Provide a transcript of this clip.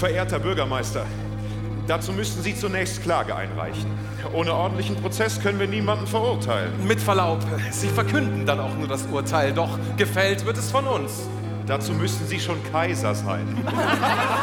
Verehrter Bürgermeister, dazu müssten Sie zunächst Klage einreichen. Ohne ordentlichen Prozess können wir niemanden verurteilen. Mit Verlaub, Sie verkünden dann auch nur das Urteil, doch gefällt wird es von uns. Dazu müssten Sie schon Kaiser sein.